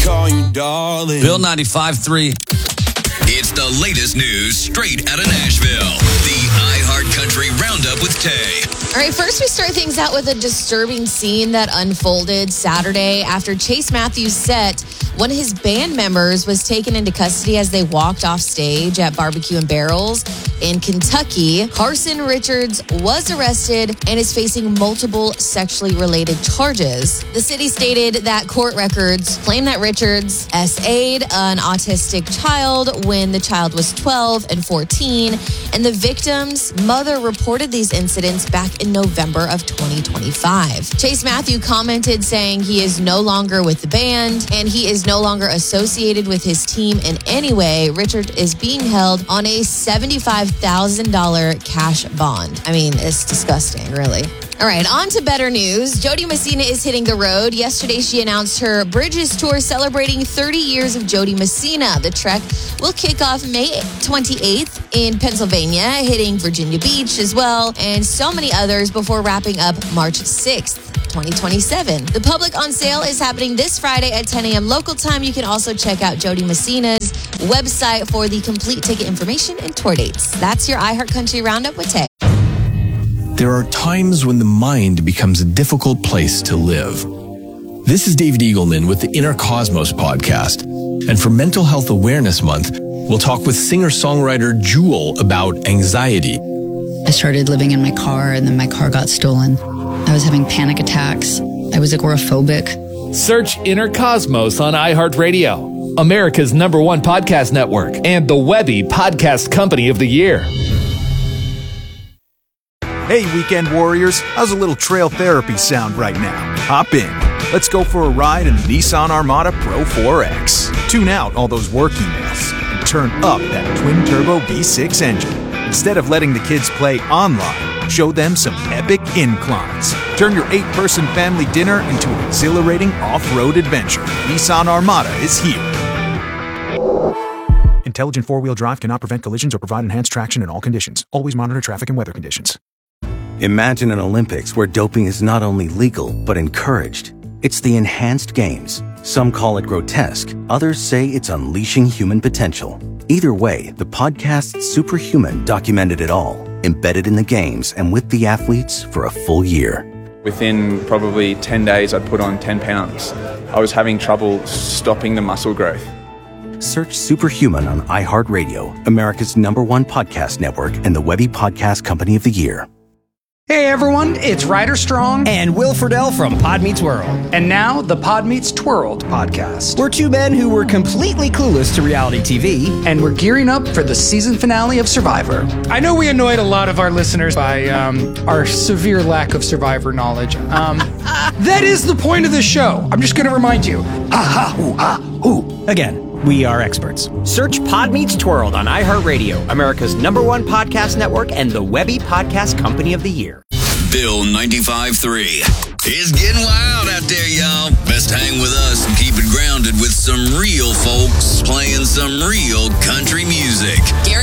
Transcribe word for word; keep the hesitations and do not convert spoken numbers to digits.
call you darling. Bill ninety-five three. It's the latest news straight out of Nashville. The iHeart Country Roundup with Tay. All right, first we start things out with a disturbing scene that unfolded Saturday after Chase Matthews' set. One of his band members was taken into custody as they walked off stage at Barbecue and Barrels in Kentucky. Carson Richards was arrested and is facing multiple sexually related charges. The city stated that court records claim that Richards S A'd an autistic child when the child was twelve and fourteen, and the victim's mother reported these incidents back in November of twenty twenty-five. Chase Matthew commented saying he is no longer with the band and he is no longer associated with his team in any way. Richard is being held on a seventy-five thousand dollars cash bond. I mean, it's disgusting, really. All right, on to better news. Jody Messina is hitting the road. Yesterday, she announced her Bridges Tour celebrating thirty years of Jody Messina. The trek will kick off May twenty-eighth in Pennsylvania, hitting Virginia Beach as well, and so many others before wrapping up March sixth. twenty twenty-seven. The public on sale is happening this Friday at ten a.m. local time. You can also check out Jody Messina's website for the complete ticket information and tour dates. That's your iHeart Country Roundup with Tay. There are times when the mind becomes a difficult place to live. This is David Eagleman with the Inner Cosmos podcast. And for Mental Health Awareness Month, we'll talk with singer-songwriter Jewel about anxiety. I started living in my car, and then my car got stolen. I was having panic attacks. I was agoraphobic. Search Inner Cosmos on iHeartRadio, America's number one podcast network, and the Webby Podcast Company of the Year. Hey, weekend warriors, how's a little trail therapy sound right now? Hop in. Let's go for a ride in the Nissan Armada Pro four X. Tune out all those work emails and turn up that twin-turbo V six engine. Instead of letting the kids play online, show them some epic inclines. Turn your eight-person family dinner into an exhilarating off-road adventure. Nissan Armada is here. Intelligent four-wheel drive cannot prevent collisions or provide enhanced traction in all conditions. Always monitor traffic and weather conditions. Imagine an Olympics where doping is not only legal, but encouraged. It's the enhanced games. Some call it grotesque. Others say it's unleashing human potential. Either way, the podcast Superhuman documented it all, embedded in the games and with the athletes for a full year. Within probably ten days, I'd put on ten pounds. I was having trouble stopping the muscle growth. Search Superhuman on iHeartRadio, America's number one podcast network, and the Webby Podcast Company of the Year. Hey everyone, it's Ryder Strong and Will Friedle from Pod Meets World. And now the Pod Meets Twirled podcast. We're two men who were completely clueless to reality T V. And we're gearing up for the season finale of Survivor. I know we annoyed a lot of our listeners by um, our severe lack of Survivor knowledge. Um, that is the point of the show. I'm just going to remind you. Ha ha hoo ha hoo. Again. We are experts. Search Pod Meets Twirled on iHeartRadio, America's number one podcast network, and the Webby Podcast Company of the Year. Bill ninety-five three. It's getting wild out there, y'all. Best hang with us and keep it grounded with some real folks playing some real country music.